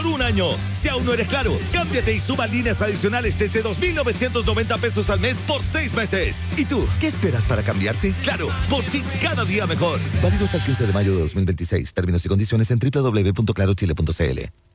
por un año. Si aún no eres Claro, cámbiate y suma líneas adicionales desde 2,990 pesos al mes por 6 meses. ¿Y tú, qué esperas para cambiarte? Claro, por ti cada día mejor. Válido hasta el 15 de mayo de 2026. Términos y condiciones en www.clarochile.cl.